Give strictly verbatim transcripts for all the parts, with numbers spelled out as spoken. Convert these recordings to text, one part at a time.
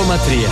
κόμμα τρία.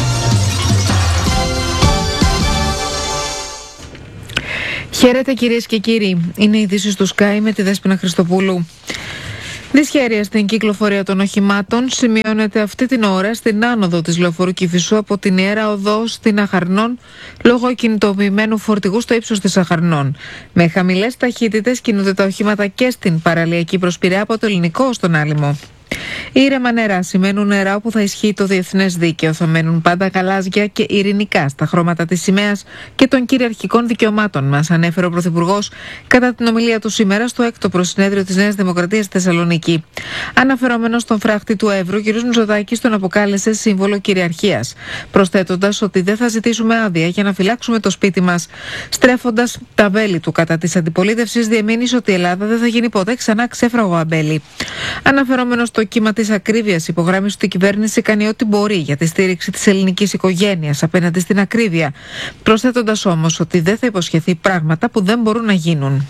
Χαίρετε κυρίες και κύριοι. Είναι οι ειδήσεις του Sky με τη Δέσποινα Χριστοπούλου. Δυσχέρεια στην κυκλοφορία των οχημάτων σημειώνεται αυτή την ώρα στην άνοδο της λεωφορείου Κηφισού από την Ιέρα Οδό στην Αχαρνών λόγω κινητοποιημένου φορτηγού στο ύψος της Αχαρνών. Με χαμηλές ταχύτητες κινούνται τα οχήματα και στην παραλιακή προς Πειραιά από το Ελληνικό ως τον Άλυμο. Ήρεμα νερά σημαίνουν νερά όπου θα ισχύει το διεθνές δίκαιο. Θα μένουν πάντα γαλάζια και ειρηνικά στα χρώματα της σημαίας και των κυριαρχικών δικαιωμάτων μας, ανέφερε ο Πρωθυπουργός κατά την ομιλία του σήμερα στο έκτο προσυνέδριο της Νέας Δημοκρατίας στη Θεσσαλονίκη. Αναφερόμενος στον φράχτη του Εύρου, ο κ. Μητσοτάκης τον αποκάλεσε σύμβολο κυριαρχίας, προσθέτοντας ότι δεν θα ζητήσουμε άδεια για να φυλάξουμε το σπίτι μας. Στρέφοντας τα βέλη του κατά της αντιπολίτευσης, διεμήνυσε ότι η Ελλάδα δεν θα γίνει ποτέ ξανά ξέφραγο αμπέλι. Αναφερόμενος στο κύμα της ακρίβειας, υπογράμμισε ότι η κυβέρνηση κάνει ό,τι μπορεί για τη στήριξη της ελληνικής οικογένειας απέναντι στην ακρίβεια, προσθέτοντας όμως ότι δεν θα υποσχεθεί πράγματα που δεν μπορούν να γίνουν.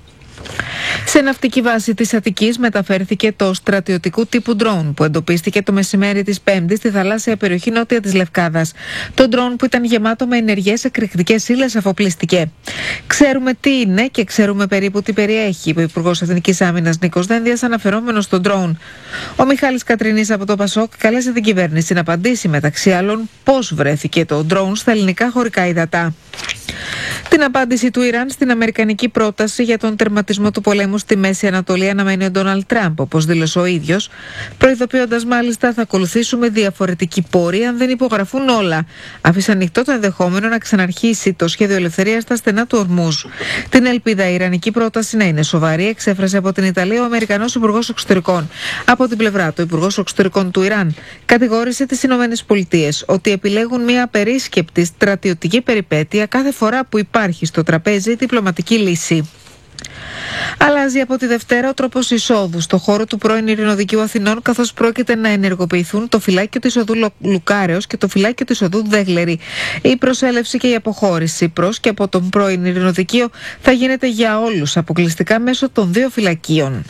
Σε ναυτική βάση της Αττικής μεταφέρθηκε το στρατιωτικού τύπου ντρόουν που εντοπίστηκε το μεσημέρι της Πέμπτης στη θαλάσσια περιοχή νότια της Λευκάδας. Το ντρόουν που ήταν γεμάτο με ενεργές εκρηκτικές ύλες αφοπλίστηκε. Ξέρουμε τι είναι και ξέρουμε περίπου τι περιέχει, είπε ο Υπουργός Εθνικής Άμυνας Νίκος Δένδιας, αναφερόμενος στον ντρόουν. Ο Μιχάλης Κατρινής από το Πασόκ κάλεσε την κυβέρνηση να απαντήσει μεταξύ άλλων πώς βρέθηκε το ντρόουν στα ελληνικά χωρικά υδατά. Την απάντηση του Ιράν στην αμερικανική πρόταση για τον τερματισμό του πολέμου στη Μέση Ανατολή αναμένει ο Ντόναλντ Τραμπ, όπως δήλωσε ο ίδιος, προειδοποιώντας μάλιστα θα ακολουθήσουμε διαφορετική πορεία αν δεν υπογραφούν όλα. Άφησε ανοιχτό το ενδεχόμενο να ξαναρχίσει το σχέδιο ελευθερίας στα στενά του Ορμούζ. Την ελπίδα η ιρανική πρόταση να είναι σοβαρή εξέφρασε από την Ιταλία ο Αμερικανός Υπουργός Εξωτερικών. Από την πλευρά του, ο Υπουργός Εξωτερικών του Ιράν κατηγόρησε τις ΗΠΑ ότι επιλέγουν μια απερίσκεπτη στρατιωτική περιπέτεια κάθε φορά που υπάρχει στο τραπέζι διπλωματική λύση. Αλλάζει από τη Δευτέρα ο τρόπος εισόδου στο χώρο του πρώην Ειρηνοδικείου Αθηνών, καθώς πρόκειται να ενεργοποιηθούν το φυλάκιο της οδού Λουκάρεως και το φυλάκιο της οδού Δέγλερη. Η προσέλευση και η αποχώρηση προς και από τον πρώην Ειρηνοδικείο θα γίνεται για όλους αποκλειστικά μέσω των δύο φυλακίων.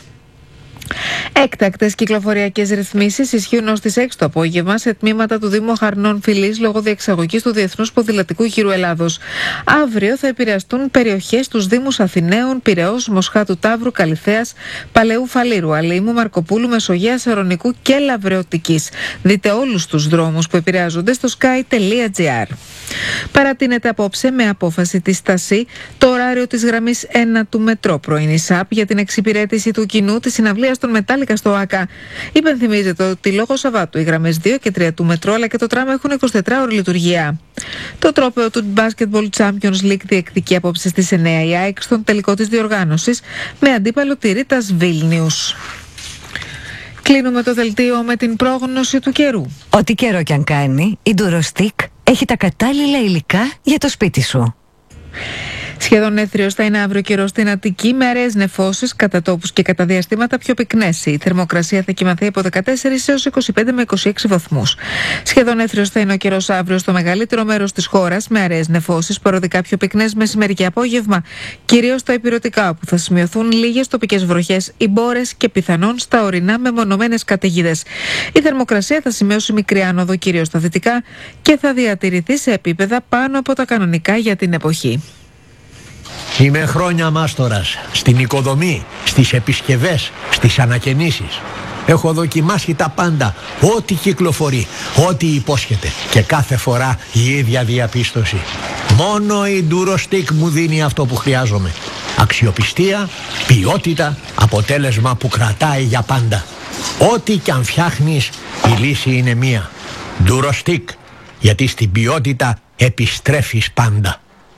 Έκτακτες κυκλοφοριακές ρυθμίσεις ισχύουν ως τις έξι το απόγευμα σε τμήματα του Δήμου Αχαρνών Φυλής λόγω διεξαγωγής του Διεθνούς Ποδηλατικού Γύρου Ελλάδος. Αύριο θα επηρεαστούν περιοχές τους Δήμους Αθηναίων, Πειραιώς, Μοσχάτου Ταύρου, Καλιθέας, Παλαιού Φαλήρου, Αλήμου, Μαρκοπούλου, Μεσογείας, Αερονικού και Λαβρεωτικής. Δείτε όλους τους δρόμους που επηρεάζονται στο sky τελεία gr. Παρατείνεται απόψε με απόφαση της ΣΤΑΣΥ το ωράριο της γραμμής ένα του μετρό πρωινή ΣΑΠ για την εξυπηρέτηση του κοινού της συναυλίας των Μετάλλικα στο ΆΚΑ. Υπενθυμίζεται ότι λόγω Σαββάτου οι γραμμές δύο και τρία του μετρό αλλά και το τραμ έχουν εικοσιτετράωρη λειτουργία. Το τρόπαιο του Basketball Champions League διεκδικεί απόψε στις εννέα η ΑΕΚ στον τελικό της διοργάνωσης με αντίπαλο τη Ρίτας Βίλνιους. Κλείνουμε το δελτίο με την πρόγνωση του καιρού. Ό,τι καιρό κι αν κάνει, η Durostick έχει τα κατάλληλα υλικά για το σπίτι σου. Σχεδόν έθριος θα είναι αύριο καιρό στην Αττική με αραιές νεφώσεις κατά τόπους και κατά διαστήματα πιο πυκνές. Η θερμοκρασία θα κυμανθεί από δεκατέσσερα έως είκοσι πέντε με είκοσι έξι βαθμούς. Σχεδόν έθριος θα είναι ο καιρός αύριο στο μεγαλύτερο μέρος της χώρας με αραιές νεφώσεις, παροδικά πιο πυκνές μεσημέρι και απόγευμα, κυρίως στα ηπειρωτικά, όπου θα σημειωθούν λίγες τοπικές βροχές ή μπόρες και πιθανόν στα ορεινά μεμονωμένες καταιγίδες. Η θερμοκρασία θα σημειώσει μικρή άνοδο κυρίως στα δυτικά και θα διατηρηθεί σε επίπεδα πάνω από τα κανονικά για την εποχή. Είμαι χρόνια μάστορας στην οικοδομή, στις επισκευές, στις ανακαινήσεις. Έχω δοκιμάσει τα πάντα, ό,τι κυκλοφορεί, ό,τι υπόσχεται και κάθε φορά η ίδια διαπίστωση. Μόνο η Durostick μου δίνει αυτό που χρειάζομαι. Αξιοπιστία, ποιότητα, αποτέλεσμα που κρατάει για πάντα. Ό,τι κι αν φτιάχνεις, η λύση είναι μία. Durostick, γιατί στην ποιότητα επιστρέφεις πάντα.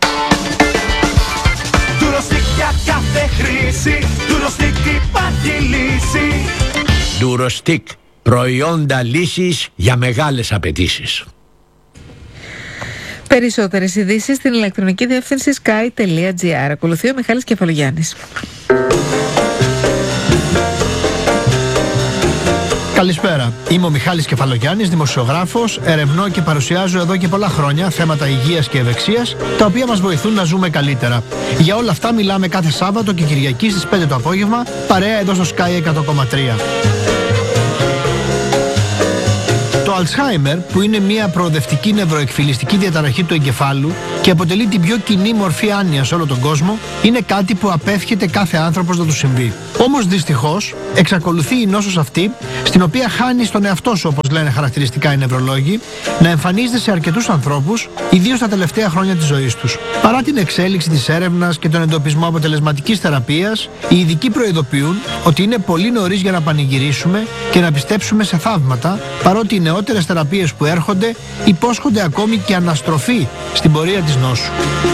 Durostick για κάθε χρήση, Durostick υπάρχει λύση. Durostick, προϊόντα λύσης για μεγάλες απαιτήσεις. Περισσότερες ειδήσεις στην ηλεκτρονική διεύθυνση sky τελεία gr. Ακολουθεί ο Μιχάλης Κεφαλογιάννης. Καλησπέρα. Είμαι ο Μιχάλης Κεφαλογιάννης, δημοσιογράφος, ερευνώ και παρουσιάζω εδώ και πολλά χρόνια θέματα υγείας και ευεξίας, τα οποία μας βοηθούν να ζούμε καλύτερα. Για όλα αυτά μιλάμε κάθε Σάββατο και Κυριακή στις πέντε το απόγευμα, παρέα εδώ στο Sky εκατό κόμμα τρία. Το Αλτσχάιμερ, που είναι μια προοδευτική νευροεκφυλιστική διαταραχή του εγκεφάλου και αποτελεί την πιο κοινή μορφή άνοια σε όλο τον κόσμο, είναι κάτι που απέφχεται κάθε άνθρωπος να του συμβεί. Όμως δυστυχώς εξακολουθεί η νόσος αυτή, στην οποία χάνεις τον εαυτό σου, όπως λένε χαρακτηριστικά οι νευρολόγοι, να εμφανίζεται σε αρκετούς ανθρώπους, ιδίως τα τελευταία χρόνια της ζωής τους. Παρά την εξέλιξη της έρευνας και τον εντοπισμό αποτελεσματικής θεραπείας, οι ειδικοί προειδοποιούν ότι είναι πολύ νωρίς για να πανηγυρίσουμε και να πιστέψουμε σε θαύματα, παρότι οι νεότερες θεραπείες που έρχονται υπόσχονται ακόμη και αναστροφή στην πορεία της νόσου.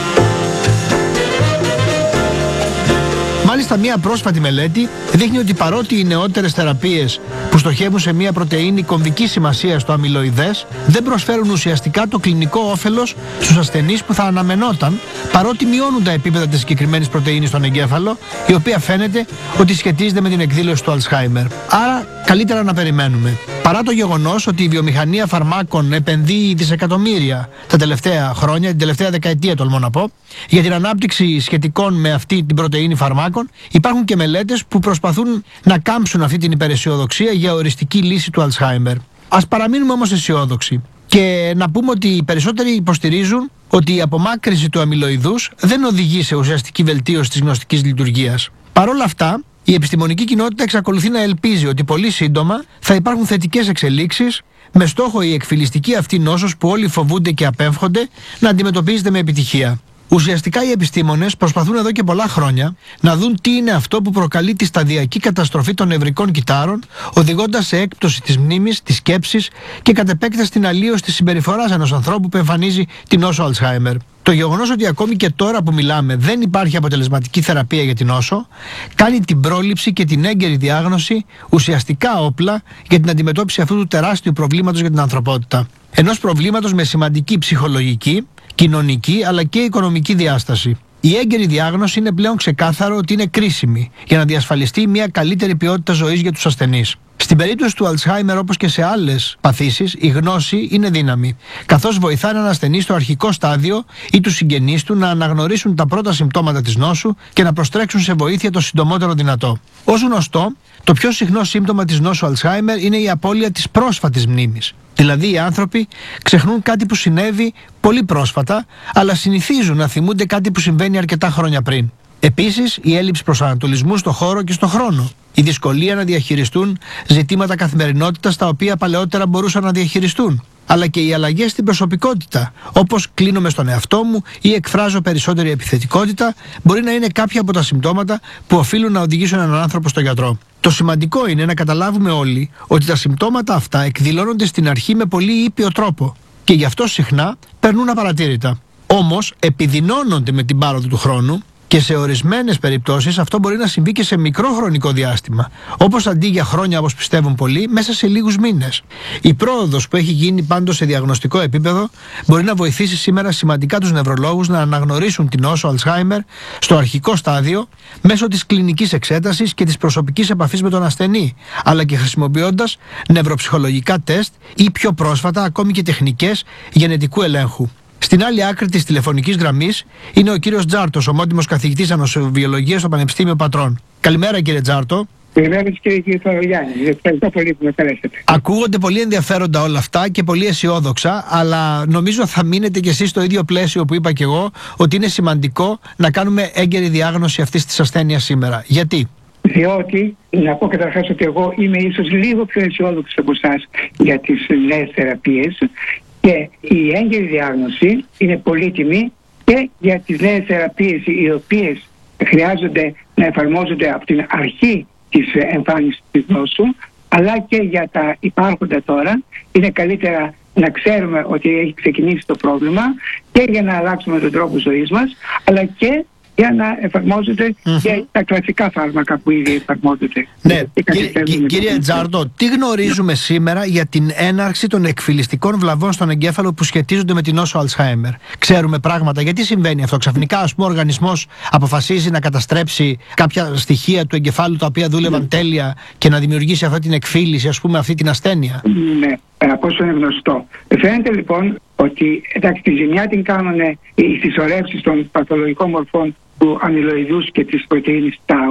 Μάλιστα, μια πρόσφατη μελέτη δείχνει ότι παρότι οι νεότερες θεραπείες που στοχεύουν σε μια πρωτεΐνη κομβικής σημασίας στο αμυλοειδές δεν προσφέρουν ουσιαστικά το κλινικό όφελος στους ασθενείς που θα αναμενόταν, παρότι μειώνουν τα επίπεδα της συγκεκριμένης πρωτεΐνης στον εγκέφαλο, η οποία φαίνεται ότι σχετίζεται με την εκδήλωση του Αλτσχάιμερ. Άρα, καλύτερα να περιμένουμε. Παρά το γεγονός ότι η βιομηχανία φαρμάκων επενδύει δισεκατομμύρια τα τελευταία χρόνια, την τελευταία δεκαετία τολμώ να πω, για την ανάπτυξη σχετικών με αυτή την πρωτεΐνη φαρμάκων, υπάρχουν και μελέτες που προσπαθούν να κάμψουν αυτή την υπεραισιοδοξία για οριστική λύση του Αλτσχάιμερ. Ας παραμείνουμε όμως αισιόδοξοι και να πούμε ότι οι περισσότεροι υποστηρίζουν ότι η απομάκρυνση του αμυλοειδούς δεν οδηγεί σε ουσιαστική βελτίωση της γνωστικής λειτουργίας. Παρ' όλα αυτά, η επιστημονική κοινότητα εξακολουθεί να ελπίζει ότι πολύ σύντομα θα υπάρχουν θετικές εξελίξεις με στόχο η εκφυλιστική αυτή νόσος που όλοι φοβούνται και απέμφχονται να αντιμετωπίζεται με επιτυχία. Ουσιαστικά οι επιστήμονες προσπαθούν εδώ και πολλά χρόνια να δουν τι είναι αυτό που προκαλεί τη σταδιακή καταστροφή των νευρικών κυττάρων, οδηγώντας σε έκπτωση της μνήμης, της σκέψης και κατ' επέκταση την αλλίωση της συμπεριφοράς ενός ανθρώπου που εμφανίζει την νόσο Αλτσχάιμερ. Το γεγονός ότι ακόμη και τώρα που μιλάμε δεν υπάρχει αποτελεσματική θεραπεία για την νόσο, κάνει την πρόληψη και την έγκαιρη διάγνωση ουσιαστικά όπλα για την αντιμετώπιση αυτού του τεράστιου προβλήματος για την ανθρωπότητα. Ενός προβλήματος με σημαντική ψυχολογική, κοινωνική αλλά και οικονομική διάσταση. Η έγκαιρη διάγνωση είναι πλέον ξεκάθαρο ότι είναι κρίσιμη για να διασφαλιστεί μια καλύτερη ποιότητα ζωής για τους ασθενείς. Στην περίπτωση του Αλτσχάιμερ, όπως και σε άλλες παθήσεις, η γνώση είναι δύναμη, καθώς βοηθά έναν ασθενή στο αρχικό στάδιο ή τους συγγενείς του να αναγνωρίσουν τα πρώτα συμπτώματα της νόσου και να προστρέξουν σε βοήθεια το συντομότερο δυνατό. Ως γνωστό, το πιο συχνό σύμπτωμα της νόσου Αλτσχάιμερ είναι η απώλεια της πρόσφατης μνήμης. Δηλαδή, οι άνθρωποι ξεχνούν κάτι που συνέβη πολύ πρόσφατα, αλλά συνηθίζουν να θυμούνται κάτι που συμβαίνει αρκετά χρόνια πριν. Επίσης, η έλλειψη προσανατολισμού στο χώρο και στο χρόνο. Η δυσκολία να διαχειριστούν ζητήματα καθημερινότητας τα οποία παλαιότερα μπορούσαν να διαχειριστούν. Αλλά και οι αλλαγές στην προσωπικότητα, όπως κλείνομαι στον εαυτό μου ή εκφράζω περισσότερη επιθετικότητα, μπορεί να είναι κάποια από τα συμπτώματα που οφείλουν να οδηγήσουν έναν άνθρωπο στο γιατρό. Το σημαντικό είναι να καταλάβουμε όλοι ότι τα συμπτώματα αυτά εκδηλώνονται στην αρχή με πολύ ήπιο τρόπο και γι' αυτό συχνά περνούν απαρατήρητα. Όμως επιδεινώνονται με την πάροδο του χρόνου. Και σε ορισμένες περιπτώσεις αυτό μπορεί να συμβεί και σε μικρό χρονικό διάστημα, όπως αντί για χρόνια όπως πιστεύουν πολλοί, μέσα σε λίγους μήνες. Η πρόοδος που έχει γίνει πάντως σε διαγνωστικό επίπεδο μπορεί να βοηθήσει σήμερα σημαντικά τους νευρολόγους να αναγνωρίσουν την νόσο Αλτσχάιμερ στο αρχικό στάδιο μέσω της κλινικής εξέτασης και της προσωπικής επαφής με τον ασθενή, αλλά και χρησιμοποιώντας νευροψυχολογικά τεστ ή πιο πρόσφατα ακόμη και τεχνικές γενετικού ελέγχου. Στην άλλη άκρη της τηλεφωνικής γραμμής είναι ο κύριος Τζάρτος, ομότιμος καθηγητής ανοσοβιολογίας στο Πανεπιστήμιο Πατρών. Καλημέρα, κύριε Τζάρτο. Καλημέρα κύριε κύριε Θαρογιάννη. Ευχαριστώ πολύ που με καλέσατε. Ακούγονται πολύ ενδιαφέροντα όλα αυτά και πολύ αισιόδοξα, αλλά νομίζω θα μείνετε κι εσείς στο ίδιο πλαίσιο που είπα κι εγώ, ότι είναι σημαντικό να κάνουμε έγκαιρη διάγνωση αυτής της ασθένειας σήμερα. Γιατί? Διότι, να πω καταρχάς ότι εγώ είμαι ίσως λίγο πιο αισιόδοξος από εσάς για τις νέες θεραπείες. Και η έγκαιρη διάγνωση είναι πολύτιμη και για τις νέες θεραπείες οι οποίες χρειάζονται να εφαρμόζονται από την αρχή της εμφάνισης της νόσου, αλλά και για τα υπάρχοντα τώρα. Είναι καλύτερα να ξέρουμε ότι έχει ξεκινήσει το πρόβλημα και για να αλλάξουμε τον τρόπο ζωής μας, αλλά και για να εφαρμόζονται mm-hmm. και τα κλασικά φάρμακα που ήδη εφαρμόζονται. Ναι, κύριε, κύριε Τζάρτο, τι γνωρίζουμε σήμερα για την έναρξη των εκφυλιστικών βλαβών στον εγκέφαλο που σχετίζονται με την νόσο Αλτσχάιμερ? Ξέρουμε πράγματα, γιατί συμβαίνει αυτό? Ξαφνικά, ας πούμε, ο οργανισμός αποφασίζει να καταστρέψει κάποια στοιχεία του εγκεφάλου τα οποία δούλευαν mm. τέλεια και να δημιουργήσει αυτή την εκφύλιση, ας πούμε, αυτή την ασθένεια. Ναι, από όσο είναι γνωστό. Φαίνεται λοιπόν ότι εντάξει, τη ζημιά την κάνουν οι συσσωρεύσεις των παθολογικών μορφών του αμυλοειδούς και της πρωτεΐνης τάου,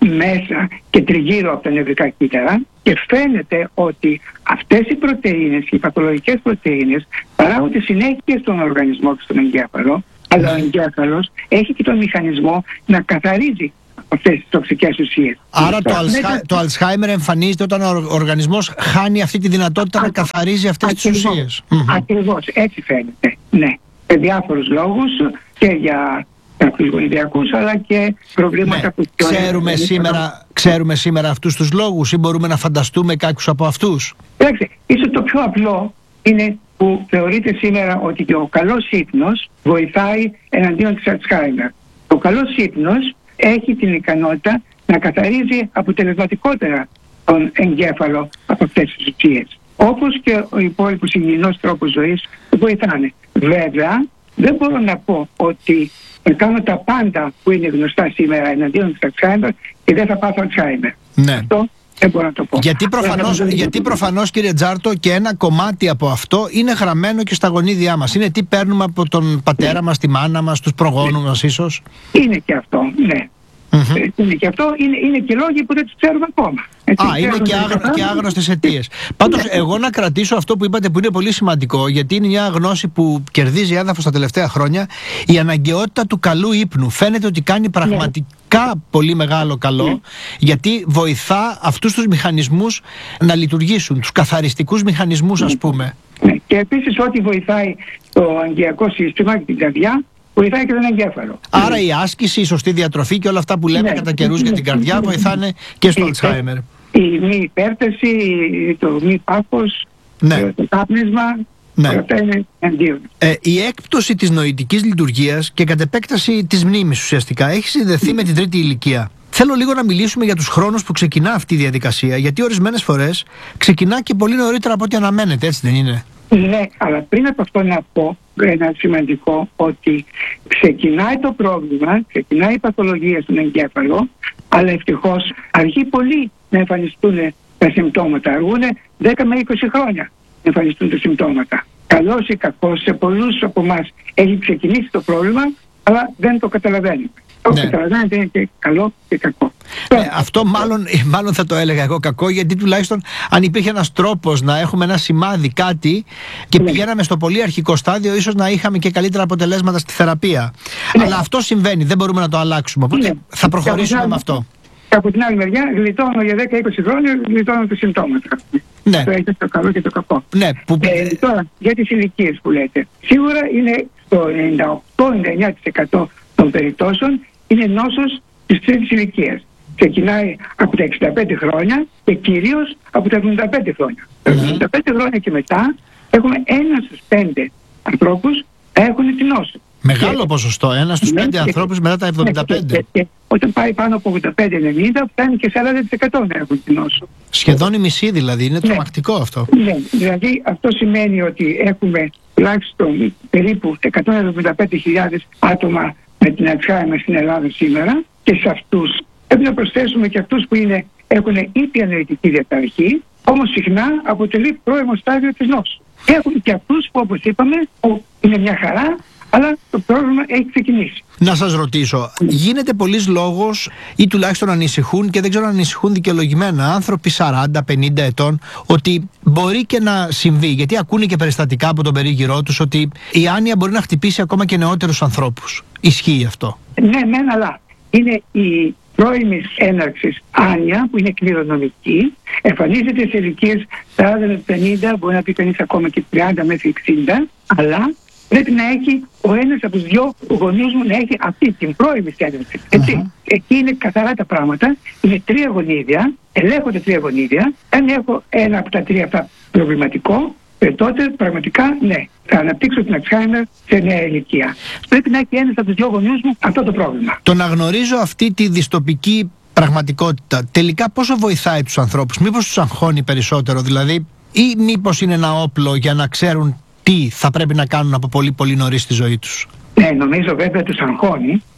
μέσα και τριγύρω από τα νευρικά κύτταρα, και φαίνεται ότι αυτές οι πρωτεΐνες, οι παθολογικές πρωτεΐνες, παράγονται συνέχεια στον οργανισμό και στον εγκέφαλο, αλλά ο εγκέφαλος έχει και τον μηχανισμό να καθαρίζει αυτές τις τοξικές ουσίες. Άρα το, αλσχα... το Αλσχάιμερ εμφανίζεται όταν ο οργανισμός χάνει αυτή τη δυνατότητα Α, να καθαρίζει αυτές ακριβώς, τις ουσίες. Ακριβώς, έτσι φαίνεται. Ναι, για διάφορους λόγους, και για κάποιους γονιδιακούς, αλλά και προβλήματα ναι. που ξέρουμε σήμερα, ξέρουμε σήμερα αυτούς τους λόγους, ή μπορούμε να φανταστούμε κάποιους από αυτούς? Κοιτάξτε, ίσως το πιο απλό είναι που θεωρείται σήμερα ότι και ο καλός ύπνος βοηθάει εναντίον της Αλσχάιμερ. Ο καλός ύπνος έχει την ικανότητα να καθαρίζει αποτελεσματικότερα τον εγκέφαλο από αυτές τις ουσίες. Όπως και ο υπόλοιπος υγιεινός τρόπος ζωής βοηθάνε. Βέβαια, δεν μπορώ να πω ότι θα κάνω τα πάντα που είναι γνωστά σήμερα εναντίον της Αλσχάιμερ και δεν θα πάθω Αλσχάιμερ. Ναι. Αυτό δεν μπορώ να το πω. Γιατί προφανώς, γιατί προφανώς, κύριε Τζάρτο, και ένα κομμάτι από αυτό είναι γραμμένο και στα γονίδια μας. Είναι τι παίρνουμε από τον πατέρα ναι. μας, τη μάνα μας, τους προγόνους ναι. μας ίσως. Είναι και αυτό, ναι. Mm-hmm. Είναι και αυτό, είναι, είναι και λόγοι που δεν τους ξέρουμε ακόμα. Έτσι, Α, είναι και, άγνω, και άγνωστες αιτίες. Πάντως, εγώ να κρατήσω αυτό που είπατε, που είναι πολύ σημαντικό, γιατί είναι μια γνώση που κερδίζει έδαφος τα τελευταία χρόνια, η αναγκαιότητα του καλού ύπνου. Φαίνεται ότι κάνει πραγματικά yeah. πολύ μεγάλο καλό, yeah. γιατί βοηθά αυτούς τους μηχανισμούς να λειτουργήσουν, τους καθαριστικούς μηχανισμούς, ας πούμε. Yeah. Και επίσης, ό,τι βοηθάει το αγκιακό σύστημα και την καρδιά, βοηθάει και τον εγκέφαλο. Άρα η άσκηση, η σωστή διατροφή και όλα αυτά που λέμε ναι. κατά καιρούς για την καρδιά βοηθάνε και στο Αλσχάιμερ. Η μη υπέρταση, το μη πάχος, ναι. το κάπνισμα, ναι. αυτά είναι αντίον. Ε, η έκπτωση της νοητικής λειτουργίας και κατ' επέκταση της μνήμης ουσιαστικά έχει συνδεθεί με την τρίτη ηλικία. Θέλω λίγο να μιλήσουμε για τους χρόνους που ξεκινά αυτή η διαδικασία, γιατί ορισμένες φορές ξεκινά και πολύ νωρίτερα από ό,τι αναμένεται, έτσι δεν είναι? Ναι, αλλά πριν από αυτό να πω ένα σημαντικό, ότι ξεκινάει το πρόβλημα, ξεκινάει η παθολογία στον εγκέφαλο, αλλά ευτυχώς αργεί πολύ να εμφανιστούν τα συμπτώματα. Αργούν δέκα με είκοσι χρόνια να εμφανιστούν τα συμπτώματα. Καλώς ή κακώς, σε πολλούς από εμάς έχει ξεκινήσει το πρόβλημα, αλλά δεν το καταλαβαίνουμε. Το ναι. καταλαβαίνετε, είναι και καλό και κακό. Ε, αυτό μάλλον, μάλλον θα το έλεγα εγώ κακό, γιατί τουλάχιστον αν υπήρχε ένας τρόπος να έχουμε ένα σημάδι, κάτι, και ναι. πηγαίναμε στο πολύ αρχικό στάδιο, ίσως να είχαμε και καλύτερα αποτελέσματα στη θεραπεία. Ναι. Αλλά αυτό συμβαίνει, δεν μπορούμε να το αλλάξουμε. Οπότε ναι. θα προχωρήσουμε με, με αυτό. Και από την άλλη μεριά, γλιτώνω για δέκα με είκοσι χρόνια, γλιτώνω τα συμπτώματα. Ναι. Αυτό έχει το καλό και το κακό. Ναι, που... ε, τώρα, για τις ηλικίες που λέτε. Σίγουρα είναι στο ενενήντα οκτώ με ενενήντα εννέα τοις εκατό των περιπτώσεων είναι νόσος της τρίτης ηλικίας. Ξεκινάει από τα εξήντα πέντε χρόνια και κυρίως από τα εβδομήντα πέντε χρόνια. Τα mm-hmm. εβδομήντα πέντε χρόνια και μετά έχουμε ένα στους πέντε ανθρώπους έχουν την νόσο. Μεγάλο και, ποσοστό, ένα στους πέντε ανθρώπους μετά τα εβδομήντα πέντε. Και, και, και όταν πάει πάνω από ογδόντα πέντε ενενήντα φτάνει και σαράντα τοις εκατό να έχουν την νόσο. Σχεδόν η μισή δηλαδή, είναι τρομακτικό ναι. αυτό. Ναι, δηλαδή αυτό σημαίνει ότι έχουμε τουλάχιστον περίπου εκατόν εβδομήντα πέντε χιλιάδες άτομα με την Αλσχάιμερ στην Ελλάδα σήμερα, και σε αυτούς πρέπει να προσθέσουμε και αυτούς που είναι, έχουν ήπια νοητική διαταραχή, όμως συχνά αποτελεί πρώιμο στάδιο της νόσου. Και έχουμε και αυτούς που, όπως είπαμε, που είναι μια χαρά, αλλά το πρόβλημα έχει ξεκινήσει. Να σας ρωτήσω, γίνεται πολλής λόγος, ή τουλάχιστον ανησυχούν, και δεν ξέρω αν ανησυχούν δικαιολογημένα, άνθρωποι σαράντα πενήντα ετών, ότι μπορεί και να συμβεί, γιατί ακούνε και περιστατικά από τον περίγυρό τους, ότι η άνοια μπορεί να χτυπήσει ακόμα και νεότερους ανθρώπους. Ισχύει αυτό? Ναι, μεν, αλλά είναι η πρώιμης έναρξης άνοια, που είναι κληρονομική, εμφανίζεται σε ηλικίες σαράντα με πενήντα, μπορεί να πει κανείς ακόμα και τριάντα μέχρι εξήντα, αλλά πρέπει να έχει ο ένας από τους δυο γονείς μου να έχει αυτή την πρώιμη έναρξη. Έτσι, uh-huh. εκεί είναι καθαρά τα πράγματα, είναι τρία γονίδια, ελέγχονται τρία γονίδια. Αν έχω ένα από τα τρία αυτά προβληματικό, ε, τότε πραγματικά ναι, θα αναπτύξω την Αλσχάιμερ σε νέα ηλικία. Πρέπει να έχει ένας από τους δυο γονείς μου αυτό το πρόβλημα. Το να γνωρίζω αυτή τη δυστοπική πραγματικότητα, τελικά πόσο βοηθάει τους ανθρώπους? Μήπως τους αγχώνει περισσότερο δηλαδή, ή μήπως είναι ένα όπλο για να ξέρουν τι θα πρέπει να κάνουν από πολύ πολύ νωρίς στη ζωή τους? Ναι, νομίζω βέβαια τους αγχώνει,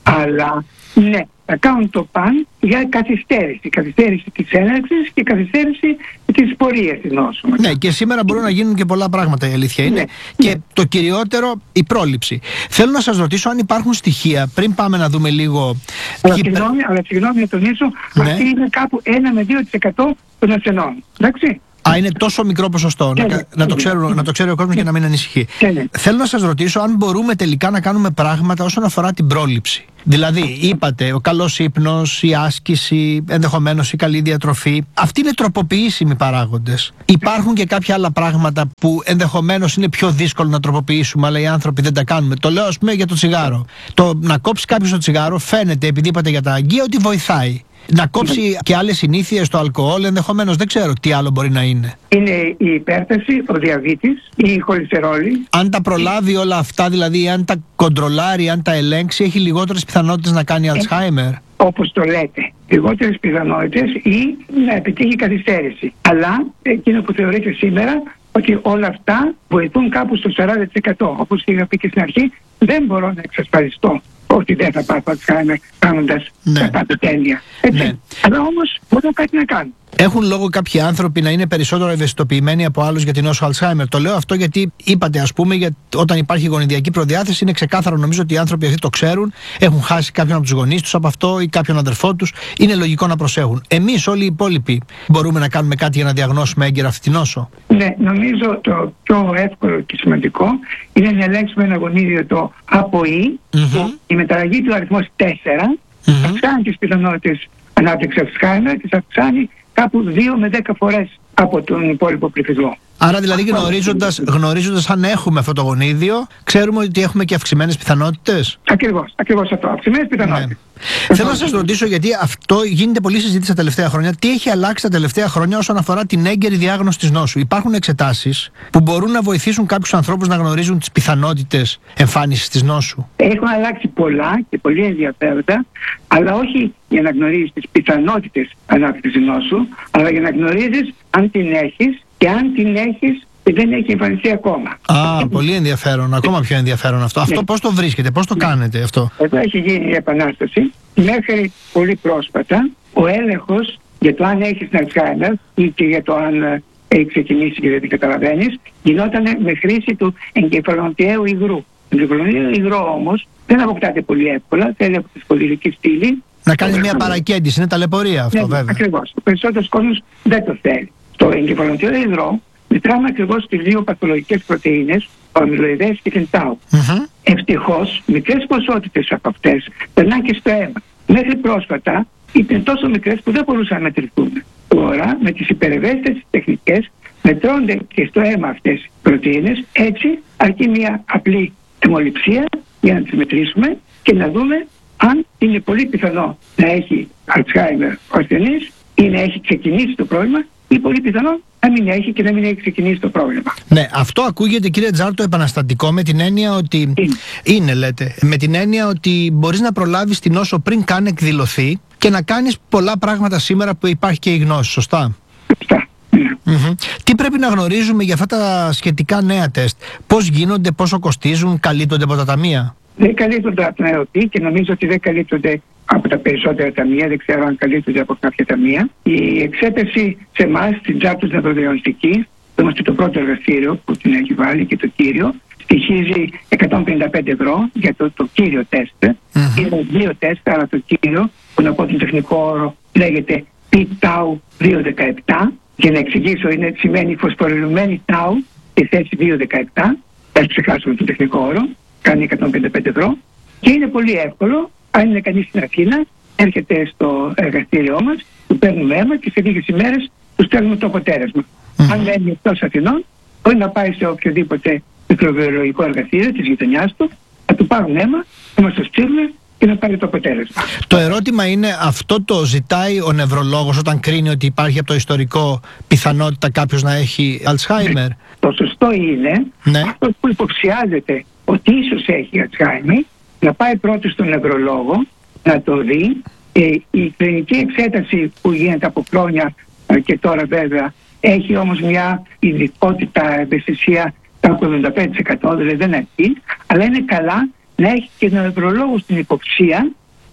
Αλλά ναι, θα κάνουν το παν για καθυστέρηση. Καθυστέρηση της έναρξης και καθυστέρηση της πορείας της νόσου. Ναι, και σήμερα μπορούν να γίνουν και πολλά πράγματα, η αλήθεια είναι. Ναι, και ναι. το κυριότερο, η πρόληψη. Θέλω να σας ρωτήσω αν υπάρχουν στοιχεία, πριν πάμε να δούμε λίγο. Αλλά ποιοι- συγγνώμη, αλλά συγγνώμη να τονίσω, Ναι. αυτή είναι κάπου ένα με δύο τοις εκατό των ασθενών. Εντάξει. Α, είναι τόσο μικρό ποσοστό. Ναι, να, ναι, να, το ναι. ξέρουν, να το ξέρει ο κόσμος και να μην ανησυχεί. Ναι, ναι. Θέλω να σας ρωτήσω αν μπορούμε τελικά να κάνουμε πράγματα όσον αφορά την πρόληψη. Δηλαδή, είπατε, ο καλός ύπνος, η άσκηση, ενδεχομένως η καλή διατροφή. Αυτοί είναι τροποποιήσιμοι παράγοντες. Υπάρχουν και κάποια άλλα πράγματα που ενδεχομένως είναι πιο δύσκολο να τροποποιήσουμε, αλλά οι άνθρωποι δεν τα κάνουμε. Το λέω, ας πούμε, για το τσιγάρο. Το να κόψει κάποιος το τσιγάρο φαίνεται, επειδή είπατε για τα αγγεία, ότι βοηθάει. Να κόψει και άλλες συνήθειες, το αλκοόλ, ενδεχομένως δεν ξέρω τι άλλο μπορεί να είναι. Είναι η υπέρταση, ο διαβήτης, η χολυστερόλη. Αν τα προλάβει όλα αυτά, δηλαδή αν τα κοντρολάρει, αν τα ελέγξει, έχει λιγότερες πιθανότητες να κάνει Αλτσχάιμερ. Όπως το λέτε, λιγότερες πιθανότητες ή να επιτύχει καθυστέρηση. Αλλά εκείνο που θεωρείται σήμερα ότι όλα αυτά βοηθούν κάπου στο σαράντα τοις εκατό. Όπως είχα πει και στην αρχή, δεν μπορώ να εξασφαλιστώ ότι δεν θα πάθω Αλτσχάιμερ κάνοντας Ναι. τα πάντα τέλεια. Έτσι. Ναι. Αλλά όμως μπορώ κάτι να κάνω. Έχουν λόγο κάποιοι άνθρωποι να είναι περισσότερο ευαισθητοποιημένοι από άλλους για την νόσο Αλτσχάιμερ. Το λέω αυτό γιατί είπατε, ας πούμε, για όταν υπάρχει γονιδιακή προδιάθεση, είναι ξεκάθαρο, νομίζω ότι οι άνθρωποι αυτοί το ξέρουν, έχουν χάσει κάποιον από τους γονείς τους από αυτό ή κάποιον αδερφό τους. Είναι λογικό να προσέχουν. Εμείς όλοι οι υπόλοιποι μπορούμε να κάνουμε κάτι για να διαγνώσουμε έγκαιρα αυτή την νόσο. Ναι, νομίζω το πιο εύκολο και σημαντικό είναι να ελέγξουμε ένα γονίδιο το ΑΠΟΗ, Μμμ. που η μεταλλαγή του αριθμός τέσσερα Μμμ. αυξάνει τις πιθανότητες ανάπτυξης Αλτσχάιμερ και θα αυξάνει κάπου δύο με δέκα φορές από τον υπόλοιπο πληθυσμό. Άρα δηλαδή γνωρίζοντας, γνωρίζοντας αν έχουμε αυτό το γονίδιο, ξέρουμε ότι έχουμε και αυξημένες πιθανότητες. Ακριβώς, ακριβώς αυτό. Αυξημένες πιθανότητες. Ναι. Θέλω να σας ρωτήσω, γιατί αυτό γίνεται πολύ συζήτηση τα τελευταία χρόνια, τι έχει αλλάξει τα τελευταία χρόνια όσον αφορά την έγκαιρη διάγνωση της νόσου. Υπάρχουν εξετάσεις που μπορούν να βοηθήσουν κάποιους ανθρώπους να γνωρίζουν τις πιθανότητες εμφάνισης της νόσου. Έχουν αλλάξει πολλά και πολύ ενδιαφέροντα, αλλά όχι για να γνωρίζεις τις πιθανότητες ανάπτυξης νόσου, αλλά για να γνωρίζεις αν την έχεις και αν την έχεις και δεν έχει εμφανιστεί ακόμα. Α, πολύ ενδιαφέρον, ακόμα πιο ενδιαφέρον αυτό. Αυτό πώς το βρίσκετε, πώς το κάνετε αυτό? Εδώ έχει γίνει η επανάσταση. Μέχρι πολύ πρόσφατα ο έλεγχος για το αν έχεις την Αλτσχάιμερ ή και για το αν ε, έχει ξεκινήσει και δεν την καταλαβαίνεις, γινόταν με χρήση του εγκεφαλονοτιαίου υγρού. Το εγκεφαλονοτιαίο υγρό όμως δεν αποκτάται πολύ εύκολα, θέλει από τη σπονδυλική στήλη. Να κάνεις μια παρακέντηση, είναι ταλαιπωρία αυτό, Ναι, βέβαια. ακριβώς. Ο περισσότερος κόσμος δεν το θέλει. Το εγκεφαλονοτιαίο υγρό μετράμε ακριβώς τις δύο παθολογικές πρωτεΐνες, το αμυλοειδές και την τάου. Μμμ. Ευτυχώς, μικρές ποσότητες από αυτές περνάνε και στο αίμα. Μέχρι πρόσφατα ήταν τόσο μικρές που δεν μπορούσαν να μετρηθούν. Τώρα, με τις υπερευαίσθητες τεχνικές, μετρώνται και στο αίμα αυτές οι πρωτεΐνες. Έτσι, αρκεί μια απλή αιμοληψία για να τις μετρήσουμε και να δούμε αν είναι πολύ πιθανό να έχει Αλτσχάιμερ ο ασθενής ή να έχει ξεκινήσει το πρόβλημα, ή πολύ πιθανό να μην έχει και να μην έχει ξεκινήσει το πρόβλημα. Ναι, αυτό ακούγεται, κύριε Τζάρτο, επαναστατικό, με την έννοια ότι. Είναι. Είναι, λέτε. Με την έννοια ότι μπορείς να προλάβεις την νόσο πριν καν εκδηλωθεί και να κάνεις πολλά πράγματα σήμερα που υπάρχει και η γνώση, σωστά? Σωστά. Ναι. Μμμ. Τι πρέπει να γνωρίζουμε για αυτά τα σχετικά νέα τεστ? Πώς γίνονται, πόσο κοστίζουν, καλύπτονται από τα ταμεία? Δεν καλύπτονται από την ΑΕΟΠΗ και νομίζω ότι δεν καλύπτονται από τα περισσότερα ταμεία, δεν ξέρω αν καλύπτονται από κάποια ταμεία. Η εξέταση σε εμάς, στην Τζάρτος Νευροδιαγνωστική, είμαστε το πρώτο εργαστήριο που την έχει βάλει και το κύριο, στοιχίζει εκατόν πενήντα πέντε ευρώ για το, το κύριο τεστ. Mm-hmm. Είναι δύο τεστ, αλλά το κύριο, που να πω τον τεχνικό όρο, λέγεται πι-τάου διακόσια δεκαεπτά. Για να εξηγήσω, είναι, σημαίνει φωσφοριλουμένη τάου στη θέση διακόσια δεκαεπτά. Θα ξεχάσουμε τον τεχνικό όρο. Κάνει εκατόν πενήντα πέντε ευρώ και είναι πολύ εύκολο. Αν είναι κανείς στην Αθήνα, έρχεται στο εργαστήριό μας, του παίρνουμε αίμα και σε λίγες ημέρες του στέλνουμε το αποτέλεσμα. Mm-hmm. Αν δεν είναι εκτός Αθηνών, μπορεί να πάει σε οποιοδήποτε μικροβιολογικό εργαστήριο της γειτονιάς του, θα του πάρουν αίμα, θα μας το στείλουν και να πάρει το αποτέλεσμα. Το ερώτημα είναι, αυτό το ζητάει ο νευρολόγος όταν κρίνει ότι υπάρχει από το ιστορικό πιθανότητα κάποιος να έχει Αλτσχάιμερ? Το σωστό είναι, ναι, αυτός που υποψιάζεται ότι ίσως έχει Αλτσχάιμερ, να πάει πρώτος στον νευρολόγο, να το δει. Ε, η κλινική εξέταση που γίνεται από χρόνια ε, και τώρα βέβαια έχει όμως μια ειδικότητα, ευαισθησία κάπου εβδομήντα πέντε τοις εκατό, δηλαδή δεν αρκεί, αλλά είναι καλά να έχει και τον νευρολόγο στην υποψία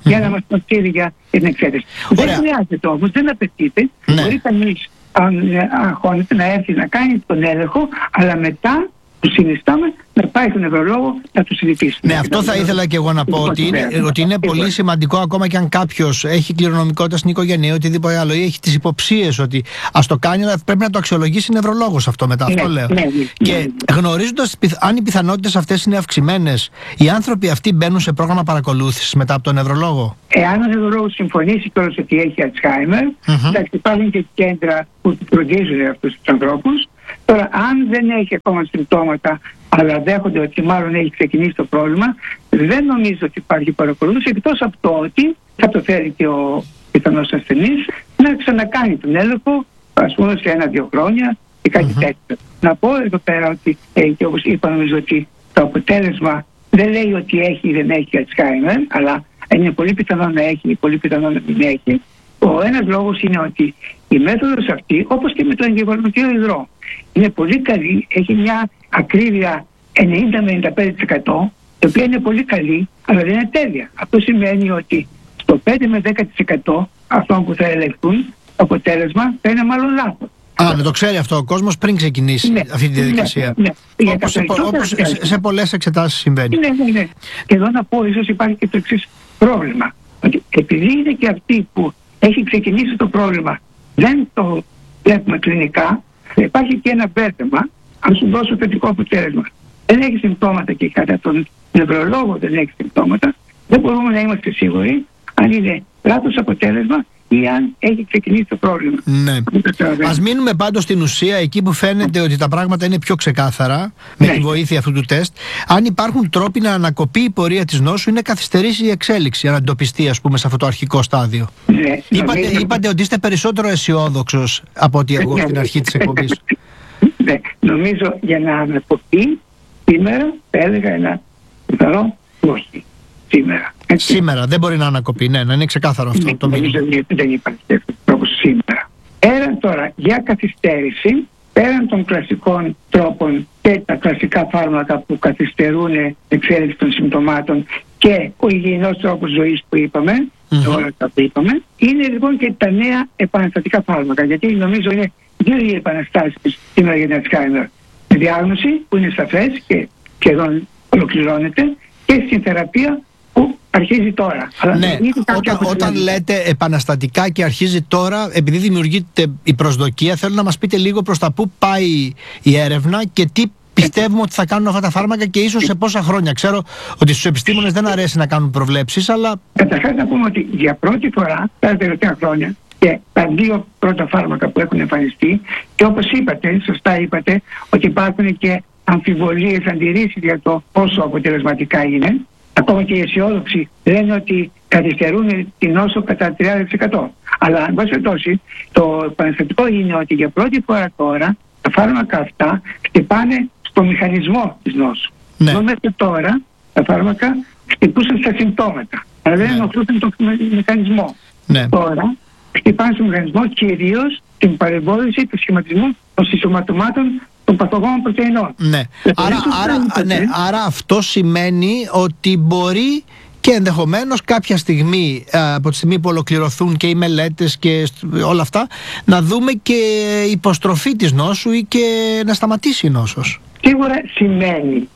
για να μας προστείλει για την εξέταση. Ωραία. Δεν χρειάζεται όμως, δεν απαιτείται. Ναι. Μπορεί κανείς, αν ε, αγχώνεται, να έρθει να κάνει τον έλεγχο, αλλά μετά του συνιστάμε να πάει στον νευρολόγο να του συζητήσει. Ναι, αυτό θα ήθελα και εγώ να πω, ότι είναι, ότι είναι πολύ σημαντικό, ακόμα και αν κάποιος έχει κληρονομικότητα στην οικογένεια ή οτιδήποτε άλλο, ή έχει τις υποψίες ότι ας το κάνει, αλλά πρέπει να το αξιολογήσει νευρολόγος αυτό μετά. Αυτό Ναι, λέω. ναι, ναι, Και ναι. γνωρίζοντας αν οι πιθανότητες αυτές είναι αυξημένες, οι άνθρωποι αυτοί μπαίνουν σε πρόγραμμα παρακολούθησης μετά από τον νευρολόγο. Εάν ο νευρολόγος συμφωνήσει κιόλας ότι έχει Αλτσχάιμερ, Μμμ. εντάξει, υπάρχουν και κέντρα που φροντίζουν αυτούς τους ανθρώπους. Τώρα, αν δεν έχει ακόμα συμπτώματα, αλλά δέχονται ότι μάλλον έχει ξεκινήσει το πρόβλημα, δεν νομίζω ότι υπάρχει παρακολούθηση, εκτός από το ότι θα το θέλει και ο πιθανός ασθενής να ξανακάνει τον έλεγχο, ας πούμε, σε ένα-δύο χρόνια ή κάτι Mm-hmm. τέτοιο. Να πω εδώ πέρα ότι, ε, και όπως είπα, νομίζω ότι το αποτέλεσμα δεν λέει ότι έχει ή δεν έχει Αλτσχάιμερ, αλλά είναι πολύ πιθανό να έχει ή πολύ πιθανό να μην έχει. Ο ένας λόγος είναι ότι η μέθοδος αυτή, όπως και με το εγκεφαλοποιητικό υδρό, είναι πολύ καλή, έχει μια ακρίβεια ενενήντα με ενενήντα πέντε τοις εκατό, η οποία είναι πολύ καλή, αλλά δεν είναι τέλεια. Αυτό σημαίνει ότι στο πέντε με δέκα τοις εκατό αυτών που θα ελεγχθούν, το αποτέλεσμα θα είναι μάλλον λάθος. Α, να το ξέρει αυτό ο κόσμος πριν ξεκινήσει Ναι, αυτή τη διαδικασία. ναι, ναι. Όπως, σε, Για τα όπως σε, περισσότερα σε πολλές εξετάσεις συμβαίνει. Ναι, ναι, ναι. Και εδώ να πω, ίσως υπάρχει και το εξής πρόβλημα. Ότι επειδή είναι και αυτή που έχει ξεκινήσει το πρόβλημα, δεν το βλέπουμε κλινικά, υπάρχει και ένα μπέρδεμα, αν σου δώσω θετικό αποτέλεσμα. Δεν έχει συμπτώματα και κατά τον νευρολόγο δεν έχει συμπτώματα, δεν μπορούμε να είμαστε σίγουροι αν είναι λάθος αποτέλεσμα ή αν έχει ξεκινήσει το πρόβλημα. Ναι. Ας μείνουμε πάντως στην ουσία, εκεί που φαίνεται ότι τα πράγματα είναι πιο ξεκάθαρα, με Ναι. τη βοήθεια αυτού του τεστ. Αν υπάρχουν τρόποι να ανακοπεί η πορεία της νόσου ή να καθυστερήσει η εξέλιξη, αν εντοπιστεί, ας πούμε, σε αυτό το αρχικό στάδιο. Ναι, Είπατε, νομίζω- είπατε ότι είστε περισσότερο αισιόδοξος από ότι εγώ στην αρχή της εκπομπής. Ναι, νομίζω για να ανακοπεί σήμερα θα έλεγα ένα πιθανό όχι. Σήμερα. Έτσι. Σήμερα δεν μπορεί να ανακοπεί, ναι, να είναι ξεκάθαρο αυτό Ναι, το μήνυμα. νομίζω ότι δεν υπάρχει τέτοιος τρόπος σήμερα. Πέραν τώρα για καθυστέρηση, πέραν των κλασικών τρόπων και τα κλασικά φάρμακα που καθυστερούν εξέλιξη των συμπτωμάτων και ο υγιεινός τρόπος ζωής που είπαμε, Μμμ. όλα αυτά που είπαμε, είναι λοιπόν και τα νέα επαναστατικά φάρμακα. Γιατί νομίζω είναι δύο οι επαναστάσεις σήμερα για την Αλτσχάιμερ. Στη διάγνωση που είναι σαφές και σχεδόν ολοκληρώνεται και στην θεραπεία που αρχίζει τώρα. Αλλά Ναι, ήδη κάποια όταν, όταν αποτελέσματα. λέτε επαναστατικά και αρχίζει τώρα, επειδή δημιουργείται η προσδοκία, θέλω να μας πείτε λίγο προς τα πού πάει η έρευνα και τι πιστεύουμε ότι θα κάνουν αυτά τα φάρμακα και ίσως σε πόσα χρόνια. Ξέρω ότι στους επιστήμονες δεν αρέσει να κάνουν προβλέψεις, αλλά Καταρχάς να πούμε ότι για πρώτη φορά τα τελευταία χρόνια και τα δύο πρώτα φάρμακα που έχουν εμφανιστεί, και όπως είπατε, σωστά είπατε, ότι υπάρχουν και αμφιβολίες, αντιρρήσεις για το πόσο αποτελεσματικά είναι. Ακόμα και οι αισιόδοξοι λένε ότι καθυστερούν την νόσο κατά τριάντα τοις εκατό. Αλλά, εν πάση περιπτώσει, το επαναστατικό είναι ότι για πρώτη φορά τώρα τα φάρμακα αυτά χτυπάνε στο μηχανισμό της νόσου. Ναι. Ενώ μέχρι τώρα τα φάρμακα χτυπούσαν στα συμπτώματα, αλλά δεν Ναι. ενοχλούσαν τον μηχανισμό. ναι. Τώρα χτυπάνε στο μηχανισμό κυρίως την παρεμπόδιση του σχηματισμού των συσσωματωμάτων των παθογόνων πρωτεϊνών. Ναι. Και Άρα, το άρα, είπατε. ναι, άρα αυτό σημαίνει ότι μπορεί και ενδεχομένως κάποια στιγμή, α, από τη στιγμή που ολοκληρωθούν και οι μελέτες και στ- όλα αυτά, να δούμε και υποστροφή της νόσου ή και να σταματήσει η νόσος. Σίγουρα σημαίνει,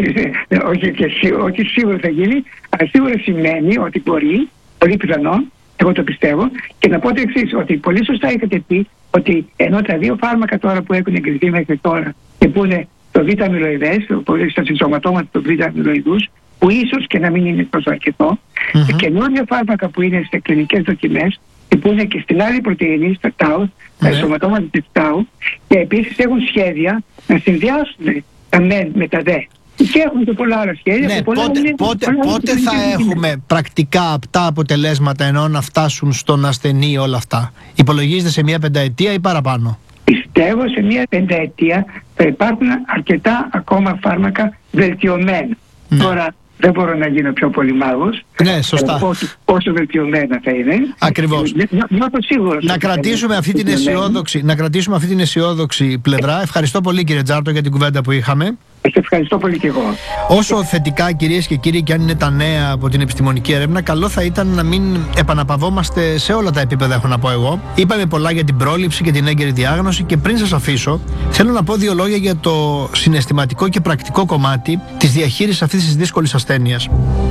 όχι, και σί- όχι σίγουρα θα γίνει, αλλά σίγουρα σημαίνει ότι μπορεί, πολύ πιθανό, εγώ το πιστεύω, και να πω το εξής, ότι πολύ σωστά είχατε πει ότι ενώ τα δύο φάρμακα τώρα που έχουν εγκριθεί μέχρι τώρα και που είναι το β-αμυλοειδές, στα συσσωματώματα του β-αμυλοειδούς, που ίσως και να μην είναι τόσο αρκετό, Μμμ. και καινούργια φάρμακα που είναι σε κλινικές δοκιμές και που είναι και στην άλλη πρωτεΐνη, στα τάου, τα Ναι. σωματώματα της τάου, και επίσης έχουν σχέδια να συνδυάσουν τα μεν με τα δε. Και έχουν και πολλά άλλα σχέδια. Ναι, και πολλά πότε, είναι- πότε, πολλά είναι πότε θα κλινικές δοκιμές. έχουμε πρακτικά απτά αποτελέσματα ενώ να φτάσουν στον ασθενή όλα αυτά? Υπολογίζεται σε μια πενταετία ή παραπάνω? Πιστεύω σε μια πενταετία θα υπάρχουν αρκετά ακόμα φάρμακα βελτιωμένα. Ναι. Τώρα δεν μπορώ να γίνω πιο πολύ μάγος. Ναι, σωστά. Ε, Πόσο, πόσο βελτιωμένα θα είναι. Ακριβώς. Ε, νιώ- Νιώθω σίγουρος. Να ότι θα κρατήσουμε, είναι αυτή την βελτιωμένα. αισιόδοξη, να κρατήσουμε αυτή την αισιόδοξη πλευρά. Ευχαριστώ πολύ, κύριε Τζάρτο, για την κουβέντα που είχαμε. Σας ευχαριστώ πολύ και εγώ. Όσο θετικά, κυρίες και κύριοι, και αν είναι τα νέα από την επιστημονική έρευνα, καλό θα ήταν να μην επαναπαυόμαστε σε όλα τα επίπεδα, έχω να πω εγώ. Είπαμε πολλά για την πρόληψη και την έγκαιρη διάγνωση και πριν σας αφήσω, θέλω να πω δύο λόγια για το συναισθηματικό και πρακτικό κομμάτι της διαχείρισης αυτής της δύσκολης ασθένειας.